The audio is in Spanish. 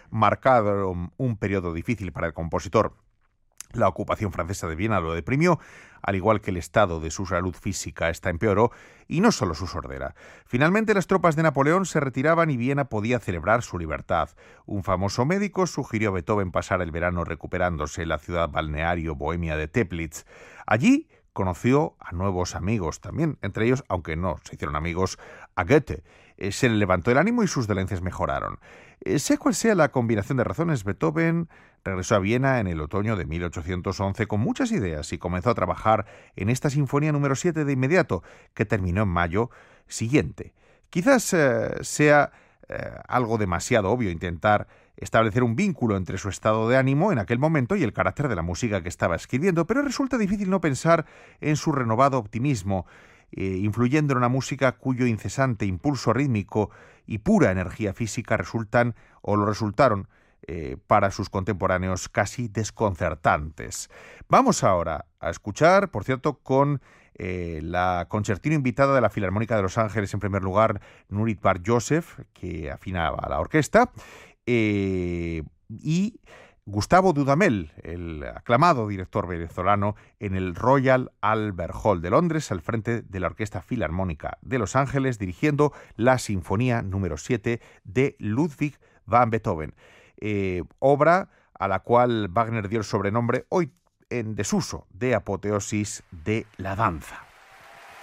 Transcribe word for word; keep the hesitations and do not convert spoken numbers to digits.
marcaron un periodo difícil para el compositor. La ocupación francesa de Viena lo deprimió, al igual que el estado de su salud física esta empeoró, y no solo su sordera. Finalmente las tropas de Napoleón se retiraban y Viena podía celebrar su libertad. Un famoso médico sugirió a Beethoven pasar el verano recuperándose en la ciudad balneario bohemia de Teplitz. Allí conoció a nuevos amigos también, entre ellos, aunque no se hicieron amigos, a Goethe. Eh, se le levantó el ánimo y sus dolencias mejoraron. Eh, sea cual sea la combinación de razones, Beethoven regresó a Viena en el otoño de mil ochocientos once con muchas ideas y comenzó a trabajar en esta sinfonía número siete de inmediato, que terminó en mayo siguiente. Quizás eh, sea eh, algo demasiado obvio intentar establecer un vínculo entre su estado de ánimo en aquel momento y el carácter de la música que estaba escribiendo, pero resulta difícil no pensar en su renovado optimismo, eh, influyendo en una música cuyo incesante impulso rítmico y pura energía física resultan, o lo resultaron, eh, para sus contemporáneos casi desconcertantes. Vamos ahora a escuchar, por cierto, con eh, la concertino invitada de la Filarmónica de Los Ángeles, en primer lugar, Nurit Bar-Yosef, que afinaba la orquesta, eh, y Gustavo Dudamel, el aclamado director venezolano, en el Royal Albert Hall de Londres, al frente de la Orquesta Filarmónica de Los Ángeles, dirigiendo la Sinfonía número siete de Ludwig van Beethoven, eh, obra a la cual Wagner dio el sobrenombre, hoy en desuso, de apoteosis de la danza.